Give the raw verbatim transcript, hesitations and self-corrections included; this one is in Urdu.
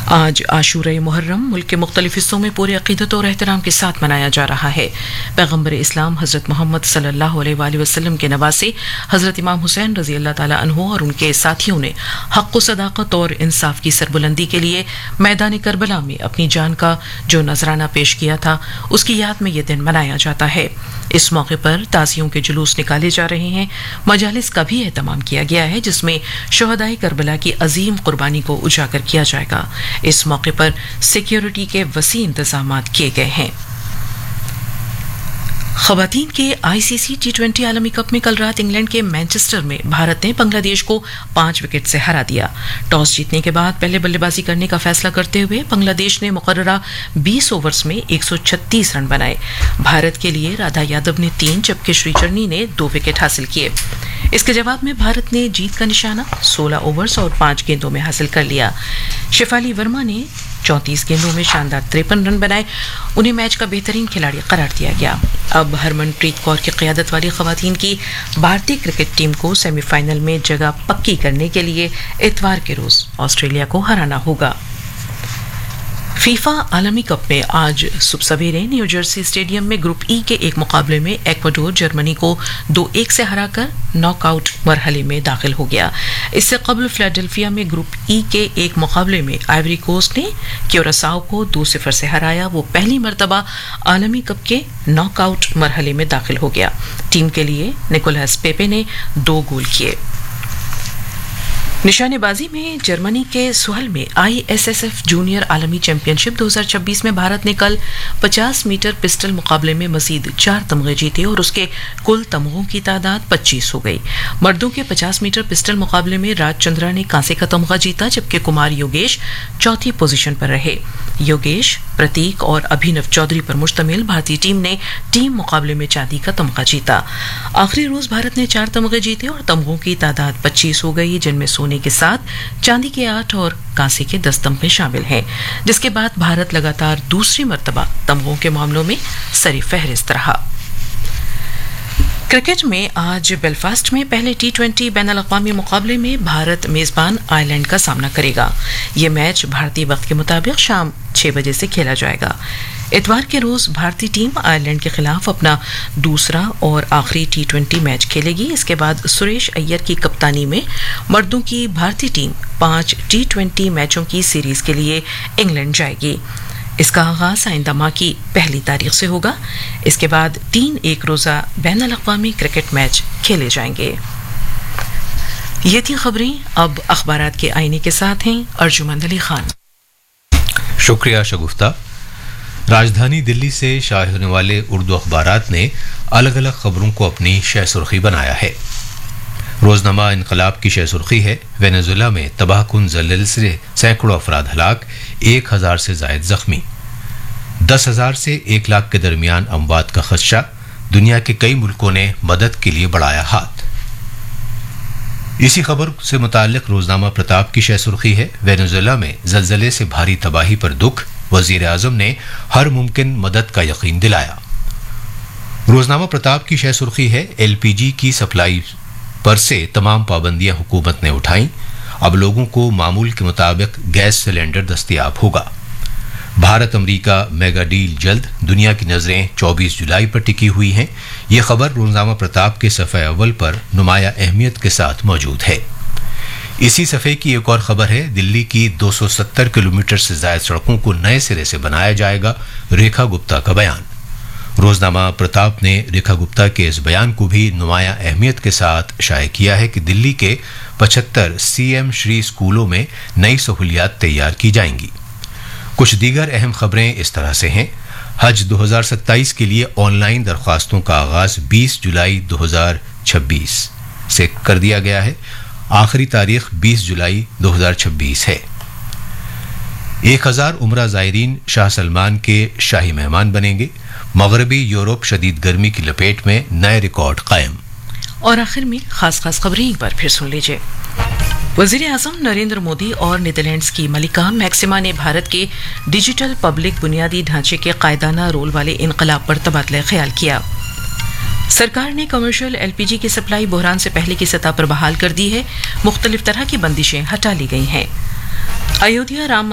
آج عاشورہ محرم ملک کے مختلف حصوں میں پورے عقیدت اور احترام کے ساتھ منایا جا رہا ہے۔ پیغمبر اسلام حضرت محمد صلی اللہ علیہ وآلہ وسلم کے نواسے حضرت امام حسین رضی اللہ تعالی عنہ اور ان کے ساتھیوں نے حق و صداقت اور انصاف کی سربلندی کے لیے میدان کربلا میں اپنی جان کا جو نذرانہ پیش کیا تھا، اس کی یاد میں یہ دن منایا جاتا ہے۔ اس موقع پر تعزیوں کے جلوس نکالے جا رہے ہیں۔ مجالس کا بھی اہتمام کیا گیا ہے جس میں شہدائے کربلا کی عظیم قربانی کو اجاگر کیا جائے گا۔ اس موقع پر سیکیورٹی کے وسیع انتظامات کیے گئے ہیں۔ خواتین کے آئی سی سی ٹی ٹوینٹی عالمی کپ میں کل رات انگلینڈ کے مانچسٹر میں بھارت نے بنگلہ دیش کو پانچ وکٹ سے ہرا دیا۔ ٹاس جیتنے کے بعد پہلے بلے بازی کرنے کا فیصلہ کرتے ہوئے بنگلہ دیش نے مقررہ بیس اوورز میں ایک سو چھتیس رن بنائے۔ بھارت کے لیے رادھا یادو نے تین جبکہ شری چرنی نے دو وکٹ حاصل کیے۔ اس کے جواب میں بھارت نے جیت کا نشانہ سولہ اوورز اور پانچ گیندوں میں حاصل کر لیا۔ شیفالی ورما نے چونتیس گیندوں میں شاندار تریپن رن بنائے، انہیں میچ کا بہترین کھلاڑی قرار دیا گیا۔ اب ہرمن پریت کور کی قیادت والی خواتین کی بھارتی کرکٹ ٹیم کو سیمی فائنل میں جگہ پکی کرنے کے لیے اتوار کے روز آسٹریلیا کو ہرانا ہوگا۔ فیفا عالمی کپ میں آج صبح سویرے نیو جرسی اسٹیڈیم میں گروپ ای کے ایک مقابلے میں ایکواڈور جرمنی کو دو ایک سے ہرا کر ناک آؤٹ مرحلے میں داخل ہو گیا۔ اس سے قبل فلاڈیلفیا میں گروپ ای کے ایک مقابلے میں آئیوری کوسٹ نے کیوراساؤ کو دو صفر سے ہرایا۔ وہ پہلی مرتبہ عالمی کپ کے ناک آؤٹ مرحلے میں داخل ہو گیا۔ ٹیم کے لیے نکولاس پیپے نے دو گول کیے۔ نشانے بازی میں جرمنی کے سوہل میں I S S F junior عالمی چیمپئن شپ دو ہزار چھبیس میں بھارت نے کل پچاس میٹر پسٹل مقابلے میں مزید چار تمغے جیتے اور اس کے کل تمغوں کی تعداد پچیس ہو گئی۔ مردوں کے پچاس میٹر پسٹل مقابلے میں راج چندرا نے کانسے کا تمغہ جیتا جبکہ کمار یوگیش چوتھی پوزیشن پر رہے۔ یوگیش، پرتیک اور ابھینو چودھری پر مشتمل بھارتی ٹیم نے ٹیم مقابلے میں چاندی کا تمغہ جیتا۔ آخری روز بھارت نے چار تمغے جیتے اور تمغوں کی تعداد پچیس ہو گئی، جن میں سونے کے ساتھ چاندی کے آٹھ اور کانسے کے دس تمغے شامل ہیں، جس کے بعد بھارت لگاتار دوسری مرتبہ تمغوں کے معاملوں میں سر فہرست رہا۔ کرکٹ میں آج بیلفاسٹ میں پہلے ٹی ٹوینٹی بین الاقوامی مقابلے میں بھارت میزبان آئر لینڈ کا سامنا کرے گا۔ یہ میچ بھارتی وقت کے مطابق شام چھ بجے سے کھیلا جائے گا۔ اتوار کے روز بھارتی ٹیم آئر لینڈ کے خلاف اپنا دوسرا اور آخری ٹی ٹوینٹی میچ کھیلے گی۔ اس کے بعد سریش ایئر کی کپتانی میں مردوں کی بھارتی ٹیم پانچ ٹی ٹوینٹی میچوں کی سیریز کے لیے انگلینڈ جائے گی۔ اس کا آغاز آئندہ ماہ کی پہلی تاریخ سے ہوگا۔ اس کے بعد تین ایک روزہ بین الاقوامی کرکٹ میچ کھیلے جائیں گے۔ یہ تھی خبریں، اب اخبارات کے آئینے کے ساتھ ہیں ارجمند علی خان۔ شکریہ شگفتہ۔ راجدھانی دلی سے شائع ہونے والے اردو اخبارات نے الگ الگ خبروں کو اپنی شہ سرخی بنایا ہے۔ روزنامہ انقلاب کی شہ سرخی ہے: وینزویلا میں تباہ کن زلزلے سے سینکڑوں افراد ہلاک، ایک ہزار سے زائد زخمی، دس ہزار سے ایک لاکھ کے درمیان اموات کا خدشہ، دنیا کے کئی ملکوں نے مدد کے لیے بڑھایا ہاتھ۔ اسی خبر سے متعلق روزنامہ پرتاپ کی شہ سرخی ہے: وینزویلا میں زلزلے سے بھاری تباہی پر دکھ، وزیر اعظم نے ہر ممکن مدد کا یقین دلایا۔ روزنامہ پرتاپ کی شہ سرخی ہے: ایل پی جی کی سپلائی پر سے تمام پابندیاں حکومت نے اٹھائیں، اب لوگوں کو معمول کے مطابق گیس سلنڈر دستیاب ہوگا۔ بھارت امریکہ میگا ڈیل جلد، دنیا کی نظریں چوبیس جولائی پر ٹکی ہوئی ہیں۔ یہ خبر روزنامہ پرتاپ کے صفحہ اول پر نمایاں اہمیت کے ساتھ موجود ہے۔ اسی صفحے کی ایک اور خبر ہے: دلی کی دو سو ستر کلومیٹر سے زائد سڑکوں کو نئے سرے سے بنایا جائے گا، ریکھا گپتا کا بیان۔ روزنامہ پرتاپ نے ریکھا گپتا کے اس بیان کو بھی نمایاں اہمیت کے ساتھ شائع کیا ہے کہ دلی کے پچہتر سی ایم شری اسکولوں میں نئی سہولیات تیار کی جائیں گی۔ کچھ دیگر اہم خبریں اس طرح سے ہیں: حج دو ہزار ستائیس کے لیے آن لائن درخواستوں کا آغاز بیس جولائی دو ہزار چھبیس سے کر دیا گیا ہے، آخری تاریخ بیس جولائی دو ہزار چھبیس ہے۔ ایک ہزار عمرہ زائرین شاہ سلمان کے شاہی مہمان بنیں گے، مغربی یورپ شدید گرمی کی لپیٹ میں نئے ریکارڈ قائم۔ اور آخر میں خاص خاص خبریں ایک بار پھر سن لیجیے۔ وزیر اعظم نریندر مودی اور نیدرلینڈز کی ملکہ میکسیما نے بھارت کے ڈیجیٹل پبلک بنیادی ڈھانچے کے قائدانہ رول والے انقلاب پر تبادلہ خیال کیا۔ سرکار نے کمرشل ایل پی جی کی سپلائی بحران سے پہلے کی سطح پر بحال کر دی ہے، مختلف طرح کی بندشیں ہٹا لی گئی ہیں۔ ایودھیا رام